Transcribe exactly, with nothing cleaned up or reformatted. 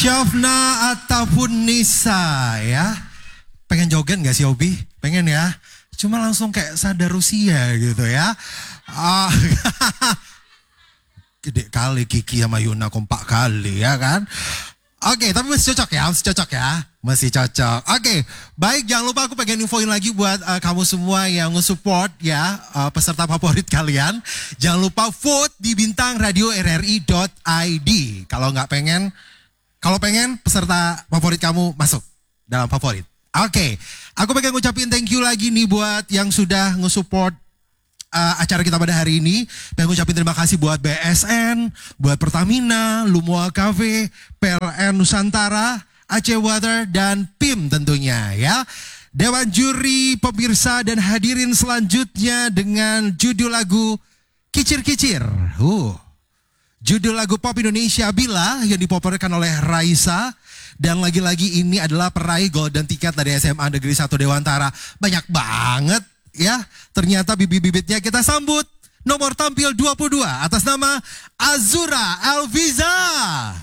Syafna ataupun Nisa ya. Pengen joget gak sih Obi? Pengen ya? Cuma langsung kayak sadar Rusia gitu ya. Ah, gede kali Kiki sama Yuna kompak kali ya kan. Oke, tapi masih cocok ya, masih cocok ya. Masih cocok. Oke, baik, jangan lupa aku pengen infoin lagi buat uh, kamu semua yang nge-support ya, uh, peserta favorit kalian. Jangan lupa vote di bintang radio r r i dot i d. Kalau nggak pengen, kalau pengen peserta favorit kamu masuk dalam favorit. Oke, aku pengen ngucapin thank you lagi nih buat yang sudah nge-support Uh, acara kita pada hari ini. Pengen ngucapin terima kasih buat B S N, buat Pertamina, Lumua Cafe, P L N Nusantara, Aceh Water, dan P I M tentunya ya. Dewan juri, pemirsa, dan hadirin selanjutnya dengan judul lagu Kicir-Kicir. Uh, judul lagu pop Indonesia Bila yang dipopulerkan oleh Raisa. Dan lagi-lagi ini adalah peraih golden ticket dari S M A Negeri satu Dewantara. Banyak banget. Ya, ternyata bibit-bibitnya kita sambut. Nomor tampil dua puluh dua atas nama Azura Elviza.